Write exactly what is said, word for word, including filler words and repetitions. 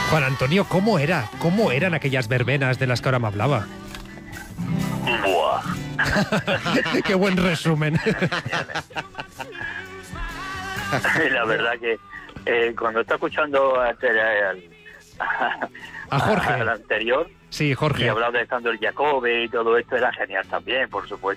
Juan Antonio, ¿cómo era? ¿Cómo eran aquellas verbenas de las que ahora me hablaba? Buah. Qué buen resumen. La verdad que eh, cuando está escuchando al, al, a, A Jorge. al anterior, Sí, Jorge. y hablaba de Sandor Jacobe y todo esto, era genial también, por supuesto.